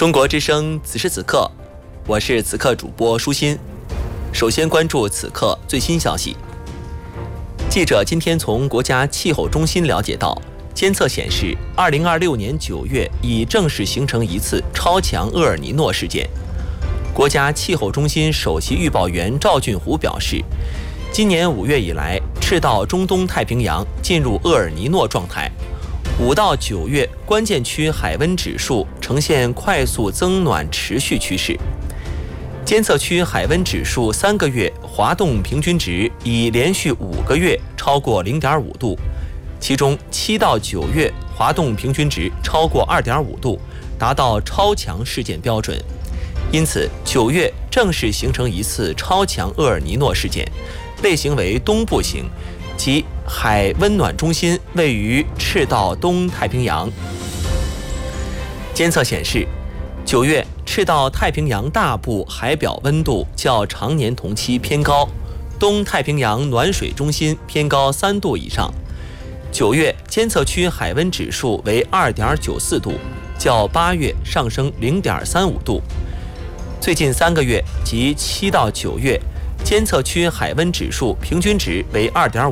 中国之声，此时此刻，我是此刻主播舒心。首先关注此刻最新消息。记者今天从国家气候中心了解到，监测显示，2026年9月已正式形成一次超强厄尔尼诺事件。国家气候中心首席预报员赵俊虎表示，今年5月以来，赤道中东太平洋进入厄尔尼诺状态。5到9月关键区海温指数呈现快速增暖持续趋势，监测区海温指数3个月滑动平均值已连续5个月超过 0.5 度，其中7到9月滑动平均值超过 2.5 度，达到超强事件标准。因此9月正式形成一次超强厄尔尼诺事件，类型为东部型，即海温暖中心位于赤道东太平洋。监测显示，9月赤道太平洋大部海表温度较常年同期偏高，东太平洋暖水中心偏高3度以上。9月监测区海温指数为 2.94 度，较8月上升 0.35 度。最近3个月即7到9月，监测区海温指数平均值为 2.5